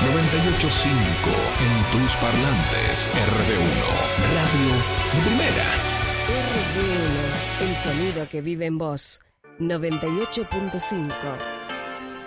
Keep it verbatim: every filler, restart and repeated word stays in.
noventa y ocho punto cinco en tus parlantes. R D uno, radio de primera. R D uno, el sonido que vive en vos. noventa y ocho punto cinco.